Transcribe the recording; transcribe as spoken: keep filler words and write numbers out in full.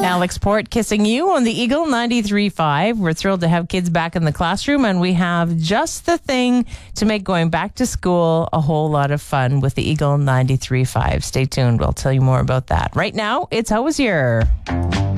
Alex Port kissing you on the Eagle ninety-three point five. We're thrilled to have kids back in the classroom, and we have just the thing to make going back to school a whole lot of fun with the Eagle ninety-three point five. Stay tuned. We'll tell you more about that. Right now, it's Hosier.